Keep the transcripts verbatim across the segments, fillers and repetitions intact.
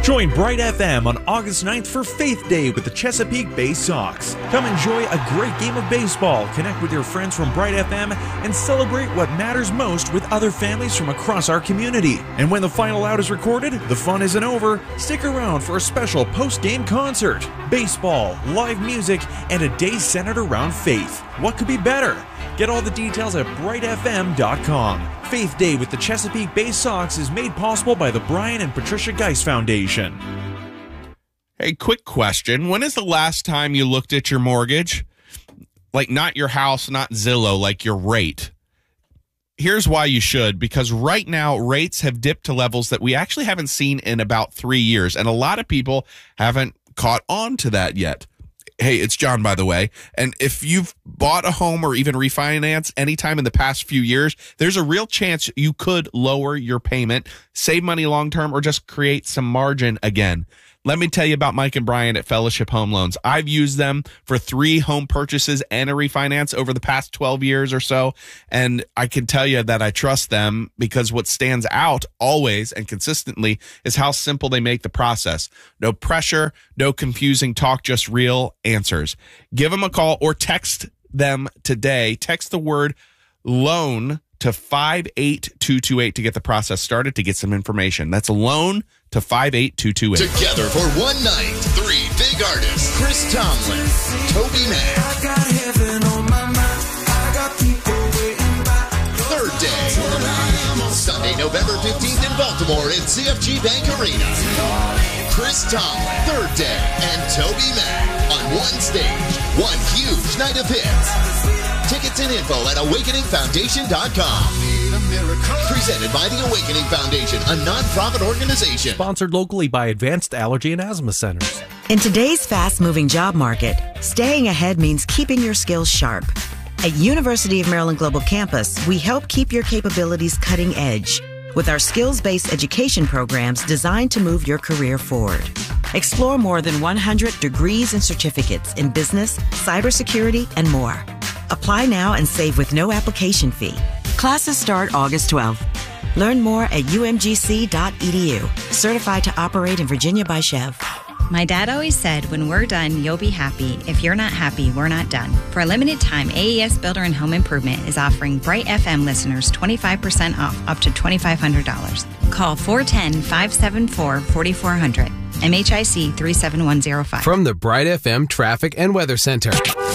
Join Bright F M on August ninth for Faith Day with the Chesapeake Bay Sox. Come enjoy a great game of baseball, connect with your friends from Bright F M, and celebrate what matters most with other families from across our community. And when the final out is recorded, the fun isn't over. Stick around for a special post-game concert, baseball, live music, and a day centered around faith. What could be better? Get all the details at bright f m dot com. Faith Day with the Chesapeake Bay Sox is made possible by the Brian and Patricia Geis Foundation. Hey, quick question. When is the last time you looked at your mortgage? Like, not your house, not Zillow, like your rate. Here's why you should, because right now rates have dipped to levels that we actually haven't seen in about three years, and a lot of people haven't caught on to that yet. Hey, it's John, by the way. And if you've bought a home or even refinanced anytime in the past few years, there's a real chance you could lower your payment, save money long-term, or just create some margin again. Let me tell you about Mike and Brian at Fellowship Home Loans. I've used them for three home purchases and a refinance over the past twelve years or so, and I can tell you that I trust them because what stands out always and consistently is how simple they make the process. No pressure, no confusing talk, just real answers. Give them a call or text them today. Text the word loan to five eight two two eight to get the process started, to get some information. That's loan to five eight two two eight. Together for one night, three big artists: Chris Tomlin, Toby Mac. Third Day, Sunday, November fifteenth in Baltimore at C F G Bank Arena. Chris Tomlin, Third Day, and Toby Mac on one stage. One huge night of hits. Tickets and info at awakening foundation dot com. Presented by the Awakening Foundation, a nonprofit organization. Sponsored locally by Advanced Allergy and Asthma Centers. In today's fast-moving job market, staying ahead means keeping your skills sharp. At University of Maryland Global Campus, we help keep your capabilities cutting edge with our skills-based education programs designed to move your career forward. Explore more than one hundred degrees and certificates in business, cybersecurity, and more. Apply now and save with no application fee. Classes start August twelfth. Learn more at u m g c dot e d u. Certified to operate in Virginia by Chev. My dad always said, when we're done, you'll be happy. If you're not happy, we're not done. For a limited time, A E S Builder and Home Improvement is offering Bright F M listeners twenty-five percent off up to twenty-five hundred dollars. Call four one zero, five seven four, four four zero zero. M H I C three seven one zero five. From the Bright F M Traffic and Weather Center.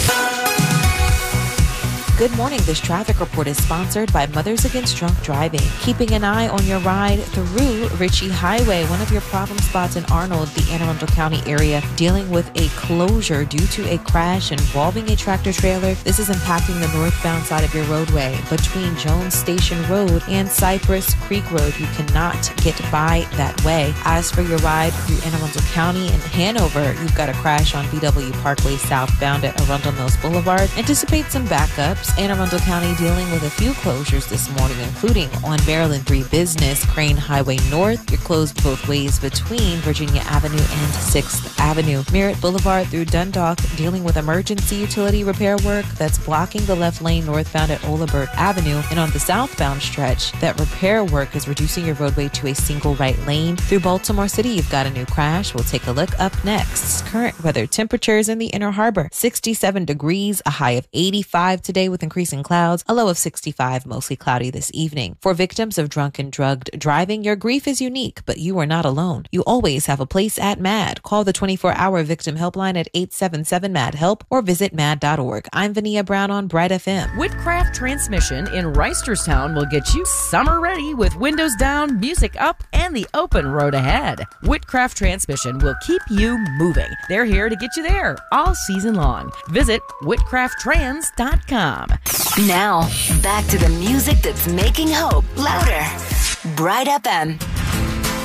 Good morning. This traffic report is sponsored by Mothers Against Drunk Driving. Keeping an eye on your ride through Ritchie Highway, one of your problem spots in Arnold, the Anne Arundel County area, dealing with a closure due to a crash involving a tractor trailer. This is impacting the northbound side of your roadway between Jones Station Road and Cypress Creek Road. You cannot get by that way. As for your ride through Anne Arundel County and Hanover, you've got a crash on B W Parkway southbound at Arundel Mills Boulevard. Anticipate some backups. Anne Arundel County dealing with a few closures this morning, including on Maryland three Business, Crane Highway North. You're closed both ways between Virginia Avenue and sixth Avenue. Merritt Boulevard through Dundalk dealing with emergency utility repair work that's blocking the left lane northbound at Olabert Avenue. And on the southbound stretch, that repair work is reducing your roadway to a single right lane. Through Baltimore City, you've got a new crash. We'll take a look up next. Current weather temperatures in the Inner Harbor, sixty-seven degrees, a high of eighty-five today with increasing clouds, a low of sixty-five, mostly cloudy this evening. For victims of drunk and drugged driving, your grief is unique, but you are not alone. You always have a place at MAD. Call the twenty-four hour victim helpline at eight seven seven, M A D, HELP or visit mad dot org. I'm Vania Brown on Bright F M. Whitcraft Transmission in Reisterstown will get you summer ready with windows down, music up, and the open road ahead. Whitcraft Transmission will keep you moving. They're here to get you there all season long. Visit whitcraft trans dot com. Now, back to the music that's making hope louder. Bright F M.